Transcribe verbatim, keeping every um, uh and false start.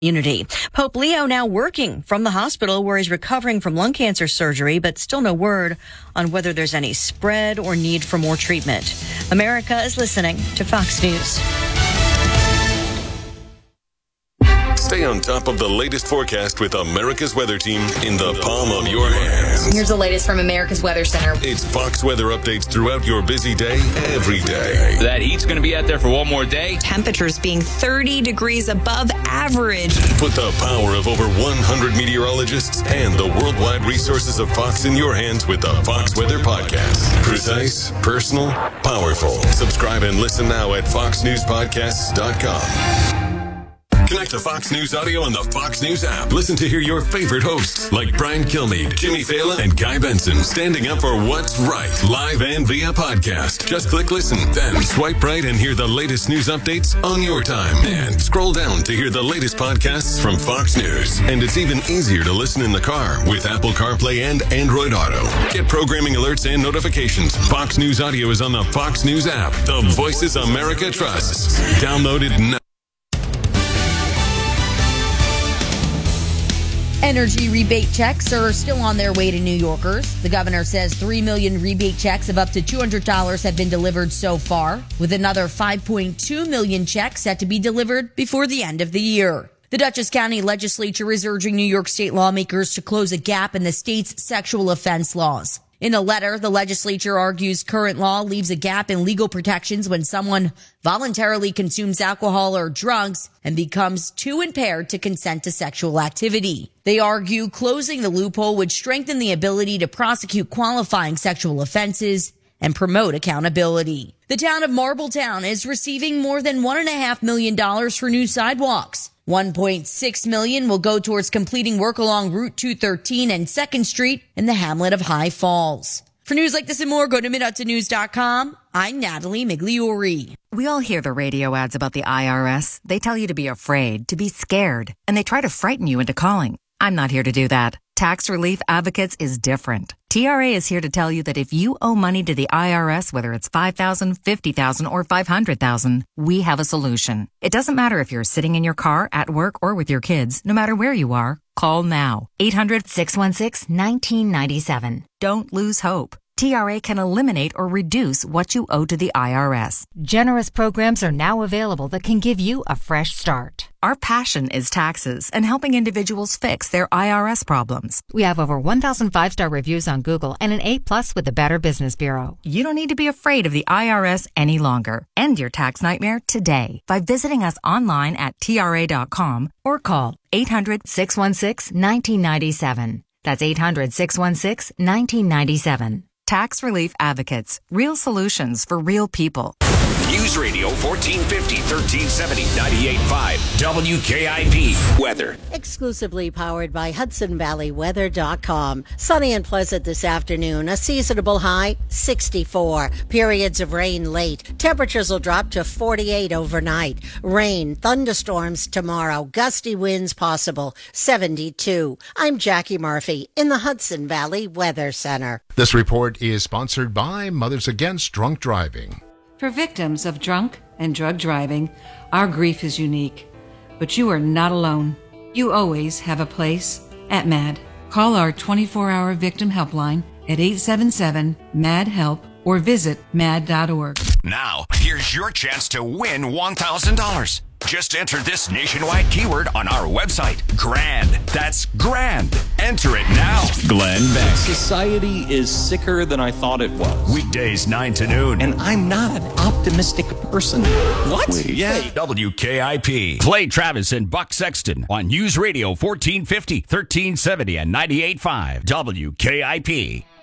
Unity. Pope Leo now working from the hospital where he's recovering from lung cancer surgery, but still no word on whether there's any spread or need for more treatment. America is listening to Fox News. Stay on top of the latest forecast with America's Weather Team in the palm of your hands. Here's the latest from America's Weather Center. It's Fox weather updates throughout your busy day, every day. That heat's going to be out there for one more day. Temperatures being thirty degrees above average. Put the power of over one hundred meteorologists and the worldwide resources of Fox in your hands with the Fox Weather Podcast. Precise, personal, powerful. Subscribe and listen now at fox news podcasts dot com. Connect to Fox News Audio on the Fox News app. Listen to hear your favorite hosts like Brian Kilmeade, Jimmy Fallon, and Guy Benson standing up for what's right, live and via podcast. Just click listen, then swipe right and hear the latest news updates on your time. And scroll down to hear the latest podcasts from Fox News. And it's even easier to listen in the car with Apple CarPlay and Android Auto. Get programming alerts and notifications. Fox News Audio is on the Fox News app. The voices America trusts. Download it now. Energy rebate checks are still on their way to New Yorkers. The governor says three million rebate checks of up to two hundred dollars have been delivered so far, with another five point two million checks set to be delivered before the end of the year. The Dutchess County Legislature is urging New York State lawmakers to close a gap in the state's sexual offense laws. In a letter, the legislature argues current law leaves a gap in legal protections when someone voluntarily consumes alcohol or drugs and becomes too impaired to consent to sexual activity. They argue closing the loophole would strengthen the ability to prosecute qualifying sexual offenses and promote accountability. The town of Marbletown is receiving more than one point five million dollars for new sidewalks. one point six million dollars will go towards completing work along Route two thirteen and second Street in the hamlet of High Falls. For news like this and more, go to mid hudson news dot com. I'm Natalie Migliori. We all hear the radio ads about the I R S. They tell you to be afraid, to be scared, and they try to frighten you into calling. I'm not here to do that. Tax Relief Advocates is different. T R A is here to tell you that if you owe money to the I R S, whether it's five thousand dollars, fifty thousand dollars, or five hundred thousand dollars, we have a solution. It doesn't matter if you're sitting in your car, at work, or with your kids. No matter where you are, call now. eight hundred, six one six, one nine nine seven. Don't lose hope. T R A can eliminate or reduce what you owe to the I R S. Generous programs are now available that can give you a fresh start. Our passion is taxes and helping individuals fix their I R S problems. We have over one thousand five-star reviews on Google and an A plus with the Better Business Bureau. You don't need to be afraid of the I R S any longer. End your tax nightmare today by visiting us online at T R A dot com or call eight hundred, six one six, one nine nine seven. That's eight hundred, six one six, one nine nine seven. Tax Relief Advocates. Real solutions for real people. News Radio fourteen fifty, thirteen seventy, ninety-eight point five W K I P Weather. Exclusively powered by Hudson Valley Weather dot com. Sunny and pleasant this afternoon. A seasonable high, sixty-four. Periods of rain late. Temperatures will drop to forty-eight overnight. Rain, thunderstorms tomorrow. Gusty winds possible, seventy-two. I'm Jackie Murphy in the Hudson Valley Weather Center. This report is sponsored by Mothers Against Drunk Driving. For victims of drunk and drug driving, our grief is unique. But you are not alone. You always have a place at MAD. Call our twenty-four hour victim helpline at eight seven seven, M A D, HELP or visit mad dot org. Now, here's your chance to win one thousand dollars. Just enter this nationwide keyword on our website. GRAND. That's GRAND. Enter it now. Glenn Beck. Society is sicker than I thought it was. Weekdays nine to noon. And I'm not an optimistic person. What? Wait, yeah. W K I P. Play Travis and Buck Sexton on News Radio fourteen fifty, thirteen seventy, and ninety-eight point five W K I P.